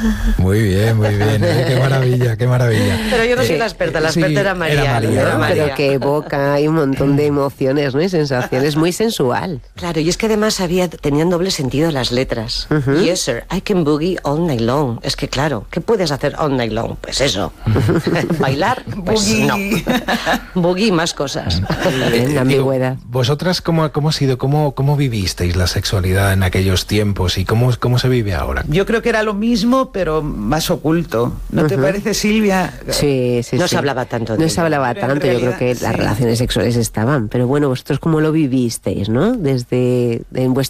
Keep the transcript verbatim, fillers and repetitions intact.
Muy bien, muy bien. ¿eh? Qué maravilla, qué maravilla. Pero yo no soy Eh, la experta, la experta sí, era María. era María, era ¿no? María. Pero que evoca hay un montón de emociones, ¿no? Y sensaciones, muy sensual. Claro, y es que además había, tenían doble sentido las letras. Uh-huh. Yes, sir, I can boogie all night long. Es que claro, ¿qué puedes hacer all night long? Pues eso. Bailar, pues boogie. no. Boogie y más cosas. Bien, la ambigüedad. Digo, ¿vosotras cómo, cómo ha sido, cómo, cómo vivisteis la sexualidad en aquellos tiempos y cómo, cómo se vive ahora? Yo creo que era lo mismo, pero más oculto. ¿No uh-huh. te parece, Silvia? Sí, sí, No sí. se hablaba tanto de No ello. se hablaba Pero tanto, realidad, yo creo que sí. las relaciones sexuales estaban. Pero bueno, vosotros cómo lo vivisteis, ¿no? Desde en vuestra